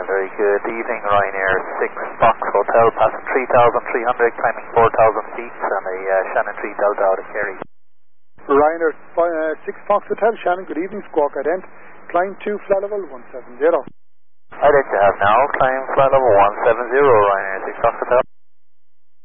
Very good evening, Ryanair 6 Fox Hotel, passing 3,300, climbing 4,000 feet, and a Shannon 3 Delta out of Kerry. Ryanair 6 Fox Hotel, Shannon, good evening, squawk ident, climb 2, flight level 170. Ident you have now, climb flight level 170, Ryanair 6 Fox Hotel.